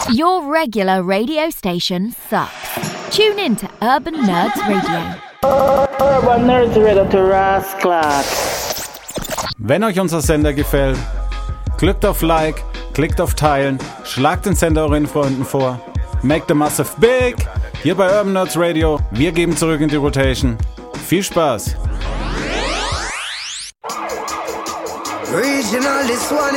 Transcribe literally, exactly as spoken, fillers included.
Your regular radio station sucks. Tune in to Urban Nerds Radio. Urban Nerds Radio to Rasclat. Wenn euch unser Sender gefällt, klickt auf Like, klickt auf Teilen, schlagt den Sender euren Freunden vor. Make the massive big! Hier bei Urban Nerds Radio. Wir geben zurück in die Rotation. Viel Spaß! Regional, this one